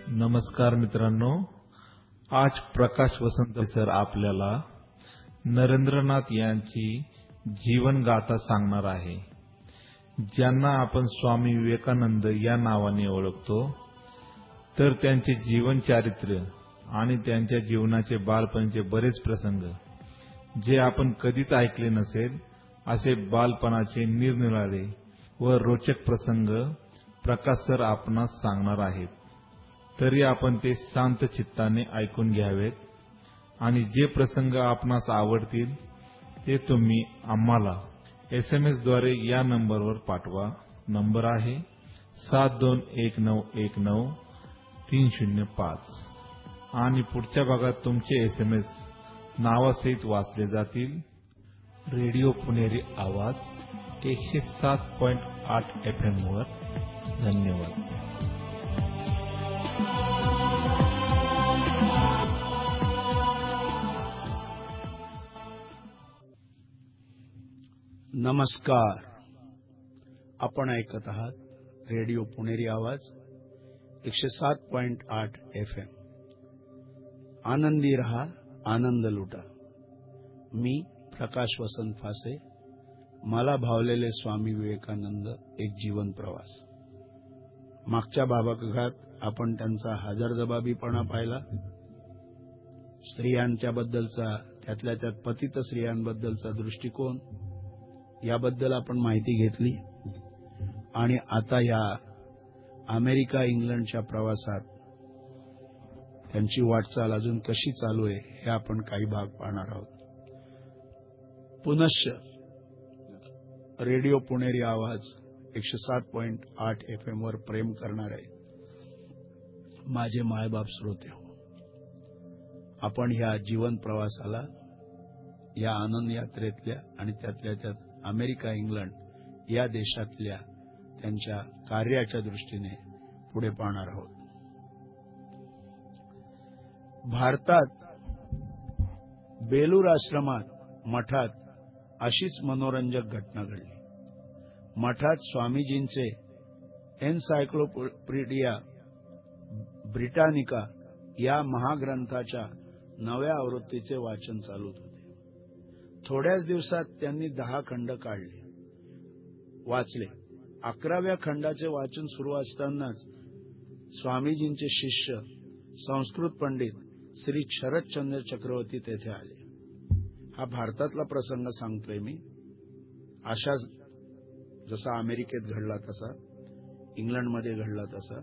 नमस्कार मित्रांनो, आज प्रकाश वसंत सर आपल्याला नरेंद्रनाथ यांची जीवन गाथा सांगणार आहे, ज्यांना आपण स्वामी विवेकानंद या नावाने ओळखतो। तर त्यांचे जीवन चारित्र्य आणि त्यांच्या जीवनाचे बालपणीचे बरेच प्रसंग जे आपण कधीच ऐकले नसेल, असे बालपणाचे निरनिराळे व रोचक प्रसंग प्रकाश सर आपणास सांगणार आहेत। तरी आपण ते शांत चित्ताने ऐकून घ्यावेत आणि जे प्रसंग आपणास आवडतील ते तुम्ही आम्हाला SMS द्वारे या नंबरवर पाठवा। नंबर आहे 7219193005 आणि पुढच्या भागात तुमचे SMS नावासहित वाचले जातील। रेडिओ पुणेरी आवाज 107.8 FM वर। धन्यवाद। नमस्कार, आपण ऐकत आहात रेडिओ पुणेरी आवाज 107.8 FM। आनंदी रहा, आनंद लुटा। मी प्रकाश वसंत फासे। मला भावलेले स्वामी विवेकानंद एक जीवन प्रवास। मागच्या भागात आपण त्यांचा हजरजबाबीपणा पाहिला, स्त्रियांच्या बद्दलचा, त्यातल्या त्यात पतित स्त्रियांबद्दलचा दृष्टिकोन याबद्दल आपण माहिती घेतली। आणि आता या अमेरिका इंग्लंडच्या प्रवासात त्यांची वाटचाल अजून कशी चालू आहे हे आपण काही भाग पाहणार आहोत। पुनश्च रेडिओ पुणेरी आवाज 107.8 FM वर प्रेम करणारे माझे मायबाप श्रोते हो, आपण ह्या जीवन प्रवासाला, या आनंद यात्रेतल्या आणि त्यातल्या त्यात अमेरिका इंग्लंड या देशातल्या त्यांच्या कार्याच्या दृष्टीने पुढे पाहणार आहोत। भारतात बेलूर आश्रमात, मठात अशीच मनोरंजक घटना घडली। मठात स्वामीजींचे एन्सायक्लोपीडिया ब्रिटानिका या महाग्रंथाच्या नव्या आवृत्तीचे वाचन चालू होते। थोड्याच दिवसात त्यांनी 10 खंड काढले, वाचले। 11व्या खंडाचे वाचन सुरू असतानाच स्वामीजींचे शिष्य संस्कृत पंडित श्री शरदचंद्र चक्रवर्ती तेथे आले। हा भारतातला प्रसंग सांगतोय मी। अशाच जसा अमेरिकेत घडला तसा, इंग्लंडमध्ये घडला तसा।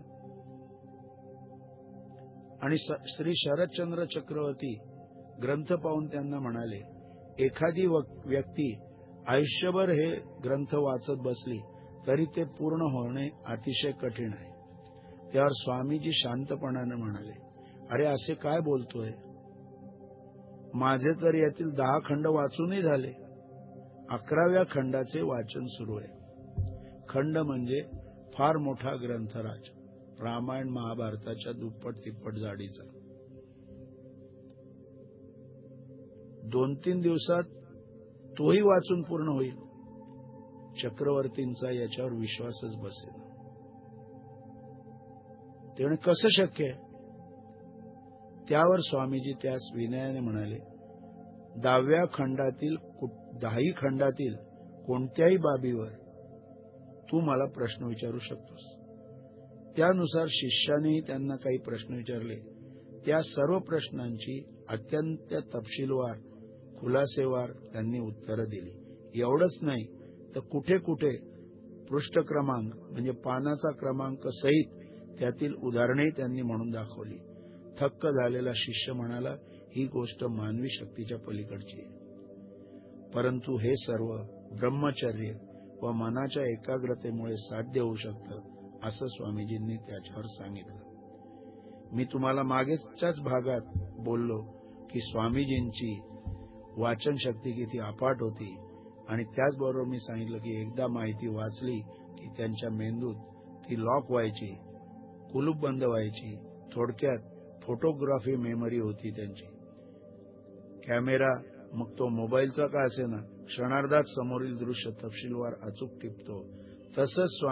आणि श्री शरदचंद्र चक्रवर्ती ग्रंथ पाहून त्यांना म्हणाले, एखादी व्यक्ती आयुष्यभर हे ग्रंथ वाचत बसली तरी ते पूर्ण होणे अतिशय कठीण आहे। त्यावर स्वामीजी शांतपणाने म्हणाले, अरे असे काय बोलतोय, माझे तर यातील 10 खंड वाचूनही झाले। 11व्या खंडाचे वाचन सुरू आहे। खंड म्हणजे फार मोठा ग्रंथराज, रामायण महाभारताच्या दुप्पट तिप्पट जाडीचा। 2-3 दिवसात तोही वाचून पूर्ण होईल। चक्रवर्तींचा याच्यावर विश्वासच बसेल। तेव्हा कसं शक्य आहे? त्यावर स्वामीजी त्यास विनयाने म्हणाले, 10व्या खंडातील 10ही खंडातील कोणत्याही बाबीवर तू मला प्रश्न विचारू शकतोस। त्यानुसार शिष्यानेही त्यांना काही प्रश्न विचारले। त्या सर्व प्रश्नांची अत्यंत तपशीलवार, खुलासेवार त्यांनी उत्तरं दिली। एवढंच नाही तर कुठे कुठे पृष्ठ क्रमांक म्हणजे पानाचा क्रमांक सहित त्यातील उदाहरणेही त्यांनी म्हणून दाखवली। थक्क झालेला शिष्य म्हणाला, ही गोष्ट मानवी शक्तीच्या पलीकडची आहे, परंतु हे सर्व ब्रह्मचर्य व मनाच्या एकाग्रतेमुळे साध्य होऊ शकतं, असं स्वामीजींनी त्याच्यावर सांगितलं। मी तुम्हाला मागेच्याच भागात बोललो की स्वामीजींची वाचन शक्ती किती अफाट होती, आणि त्याचबरोबर मी सांगितलं की एकदा माहिती वाचली की त्यांच्या मेंदूत ती लॉक व्हायची, कुलूप बंद व्हायची। थोडक्यात फोटोग्राफी मेमरी होती त्यांची। कॅमेरा, मग तो मोबाईलचा का असेना, क्षणार्धात समोरील दृश्य तपशीलवार अचूक टिपतो। तसंच